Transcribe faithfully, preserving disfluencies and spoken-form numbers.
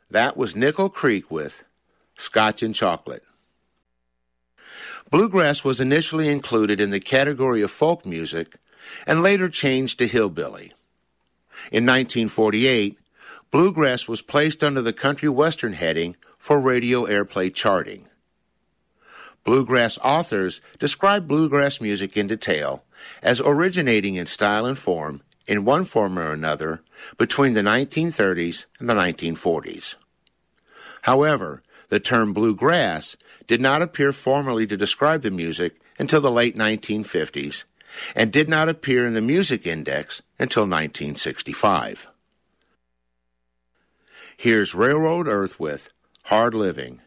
That was Nickel Creek with Scotch and Chocolate. Bluegrass was initially included in the category of folk music and later changed to hillbilly. In nineteen forty-eight, bluegrass was placed under the country western heading for radio airplay charting. Bluegrass authors describe bluegrass music in detail as originating in style and form, in one form or another, between the nineteen thirties and the nineteen forties. However, the term bluegrass did not appear formally to describe the music until the late nineteen fifties and did not appear in the Music Index until nineteen sixty-five. Here's Railroad Earth with Hard Living.